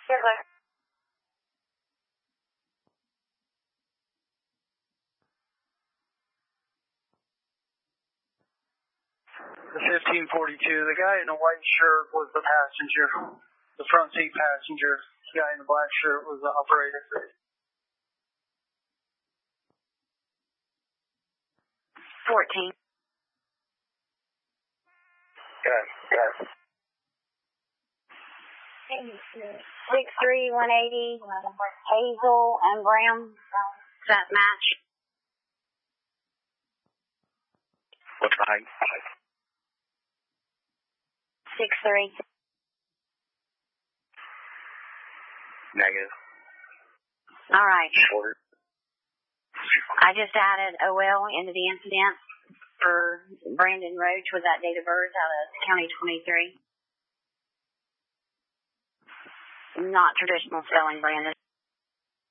You're clear. The 1542, the guy in the white shirt was the passenger. The front seat passenger. The guy in the black shirt was the operator. 14. Yes. 63180, Hazel and Brown. Does that match? What's the height? 6'3". Negative. All right. Short. I just added OL into the incident for Brandon Roach with that date of birth out of County 23. Not traditional spelling, Brandon.